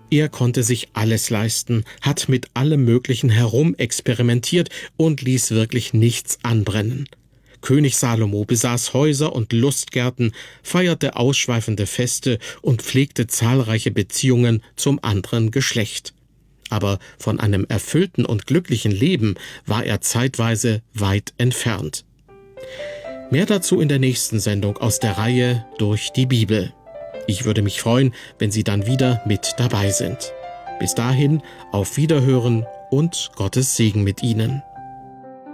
Er konnte sich alles leisten, hat mit allem Möglichen herumexperimentiert und ließ wirklich nichts anbrennen. König Salomo besaß Häuser und Lustgärten, feierte ausschweifende Feste und pflegte zahlreiche Beziehungen zum anderen Geschlecht. Aber von einem erfüllten und glücklichen Leben war er zeitweise weit entfernt. Mehr dazu in der nächsten Sendung aus der Reihe Durch die Bibel. Ich würde mich freuen, wenn Sie dann wieder mit dabei sind. Bis dahin, auf Wiederhören und Gottes Segen mit Ihnen.